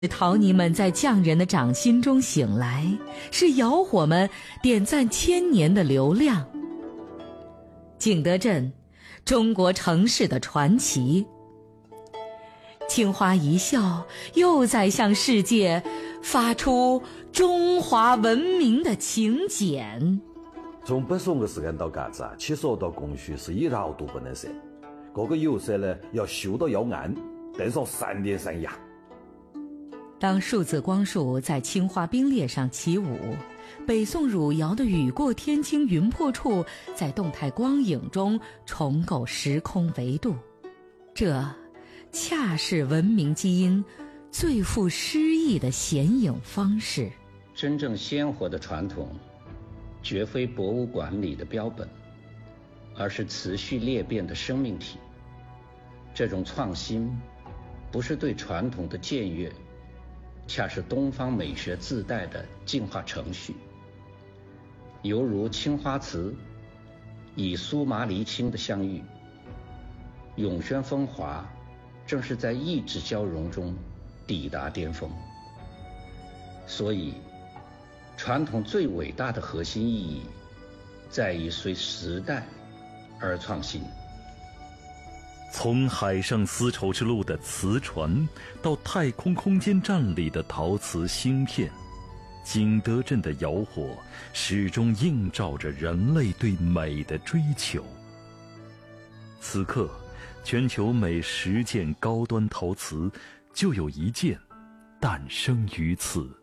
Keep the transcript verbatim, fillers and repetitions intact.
陶泥们在匠人的掌心中醒来，是窑火们点赞千年的流量。景德镇，中国城市的传奇。青花一笑，又在向世界发出中华文明的请柬。 从北宋的时间到嘎子啊，七十二道工序是一道都不能少。这个釉色呢，要修到要暗，登上三点三压。 当数字光束在青花冰裂上起舞，北宋汝窑的雨过天青云破处在动态光影中重构时空维度，这恰是文明基因最富诗意的显影方式。 真正鲜活的传统绝非博物馆里的标本，而是持续裂变的生命体。这种创新不是对传统的僭越，恰是东方美学自带的进化程序。犹如青花瓷以苏麻离青的相遇，永轩风华正是在意志交融中抵达巅峰。所以传统最伟大的核心意义在于随时代而创新。 从海上丝绸之路的瓷船到太空空间站里的陶瓷芯片，景德镇的窑火始终映照着人类对美的追求。此刻全球每十件高端陶瓷就有一件诞生于此。